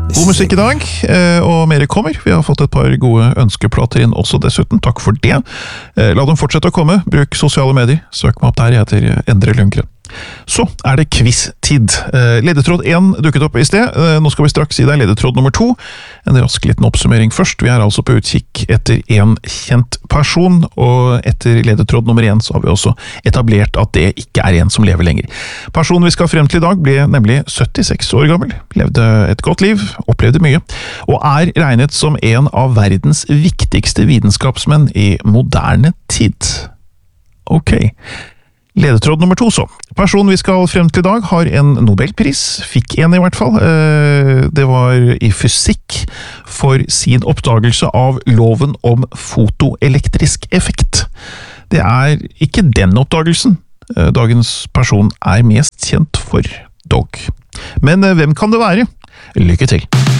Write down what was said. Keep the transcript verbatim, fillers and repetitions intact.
God musikk i dag, og mer kommer. Vi har fått et par gode ønskeplater inn også dessuten. Takk for det. La dem fortsette å komme. Bruk sosiale medier. Søk meg opp der. Jeg heter Endre Lundgren. Så er det quiz-tid. Ledetråd én dukket opp i sted. Nå skal vi straks gi deg ledetråd nummer to. En rask liten oppsummering først. Vi er altså på utkikk etter en kjent person, og etter ledetråd nummer én så har vi også etablert at det ikke er en som lever lenger. Personen vi skal frem til i dag ble nemlig syttiseks år gammel, levde et godt liv, opplevde mye, og er regnet som en av verdens viktigste vitenskapsmenn i moderne tid. Ok. Ledetråd nummer to så. Personen vi skal frem til i dag har en Nobelpris, fikk en i hvert fall. Det var i fysikk for sin oppdagelse av loven om fotoelektrisk effekt. Det er ikke den oppdagelsen dagens person er mest kjent for, dog. Men hvem kan det være? Lykke til!